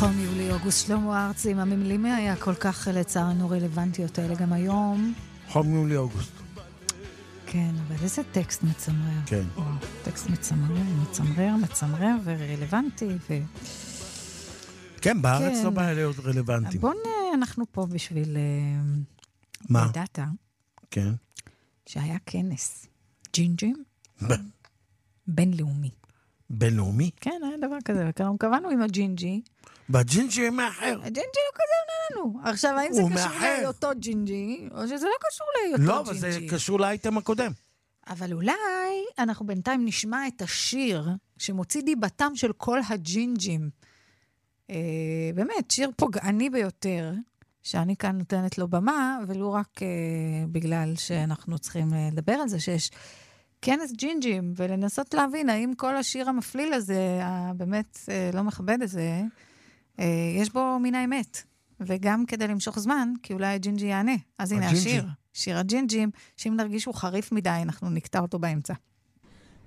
חום יולי אוגוסט, שלמה ארצי, עם המילים היה כל כך לצערנו רלוונטיות האלה גם היום. חום יולי אוגוסט. כן, אבל איזה טקסט מצמרר. כן. טקסט מצמרר ורלוונטי. כן, בארץ לא בא להיות רלוונטי. בוא אנחנו פה בשביל... מה? ידעת? כן. שהיה כנס ג'ינג'ים בינלאומי. בינלאומי? כן, היה דבר כזה, קבענו עם הג'ינג'י. בג'ינג'י מאחר. הג'ינג'י לא כזה עונה לנו. עכשיו, האם זה קשור לאותו ג'ינג'י, או שזה לא קשור לאותו ג'ינג'י? לא, אבל זה קשור לאייטם הקודם. אבל אולי אנחנו בינתיים נשמע את השיר שמוציא דיבתם של כל הג'ינג'ים. באמת, שיר פוגעני ביותר, שאני כאן נותנת לו במה, ולא רק בגלל שאנחנו צריכים לדבר על זה, שיש כנס ג'ינג'ים, ולנסות להבין האם כל השיר המפליל הזה, באמת לא מכבד הזה, יש בו מן האמת. וגם כדי למשוך זמן, כי אולי הג'ינג'י יענה. אז הנה השיר, שיר הג'ינג'ים, שאם נרגיש הוא חריף מדי, אנחנו נקטע אותו באמצע.